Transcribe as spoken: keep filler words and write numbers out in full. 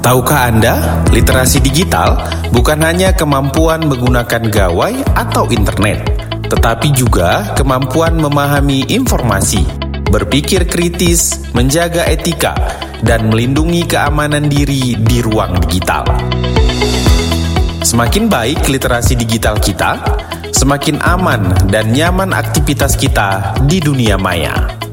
Tahukah Anda, literasi digital bukan hanya kemampuan menggunakan gawai atau internet, tetapi juga kemampuan memahami informasi, berpikir kritis, menjaga etika, dan melindungi keamanan diri di ruang digital. Semakin baik literasi digital kita, semakin aman dan nyaman aktivitas kita di dunia maya.